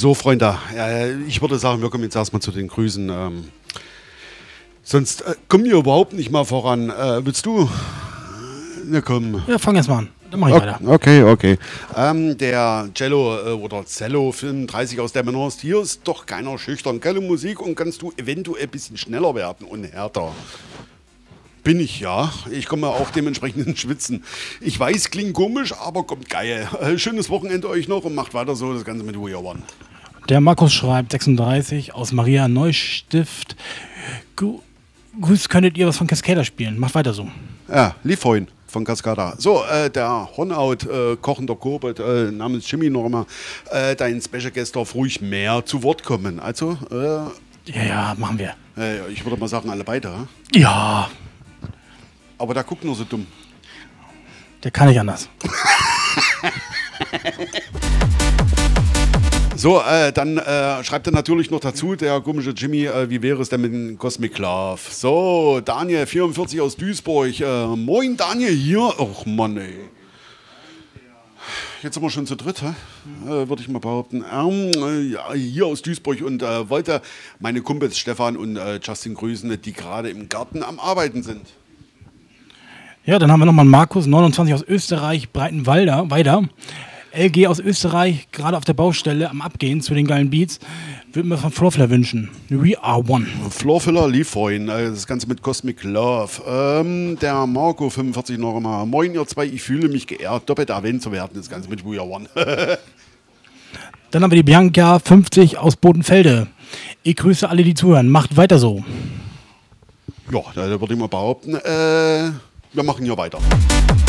So, Freunde, ich würde sagen, wir kommen jetzt erstmal zu den Grüßen. Sonst kommen wir überhaupt nicht mal voran. Willst du? Na komm. Ja, fang erst mal an. Dann mach ich weiter. Okay. Der Cello oder Cello 35 aus der Menhorst. Hier ist doch keiner schüchtern. Geile Musik und kannst du eventuell ein bisschen schneller werden und härter. Bin ich, ja. Ich komme auch dementsprechend ins Schwitzen. Ich weiß, klingt komisch, aber kommt geil. Schönes Wochenende euch noch und macht weiter so das Ganze mit We Are One. Der Markus schreibt 36 aus Maria Neustift. Grüß, könntet ihr was von Cascada spielen? Macht weiter so. Ja, lief vorhin von Cascada. So, der Hornout, kochender Kobold namens Jimmy nochmal. Dein Special Guest darf ruhig mehr zu Wort kommen. Also, Ja, machen wir. ich würde mal sagen, alle beide. Ja, Aber der guckt nur so dumm. der kann nicht anders. So, dann schreibt er natürlich noch dazu, der komische Jimmy, wie wäre es denn mit dem Cosmic Love? So, Daniel, 44 aus Duisburg. Moin, Daniel hier. Och, Mann, ey. Jetzt sind wir schon zu dritt, würde ich mal behaupten. Ja, hier aus Duisburg und wollte meine Kumpels Stefan und Justin grüßen, die gerade im Garten am Arbeiten sind. Ja, dann haben wir nochmal Markus, 29 aus Österreich, Breitenwalder. LG aus Österreich, gerade auf der Baustelle am Abgehen zu den geilen Beats. Würde mir von Floorfiller wünschen. We Are One. Floorfiller lief vorhin, das Ganze mit Cosmic Love. Der Marco, 45 noch einmal. Moin, ihr zwei, ich fühle mich geehrt, doppelt erwähnt zu werden, das Ganze mit We Are One. Dann haben wir die Bianca, 50 aus Bodenfelde. Ich grüße alle, die zuhören. Macht weiter so. Ja, da würde ich mal behaupten, wir machen hier weiter.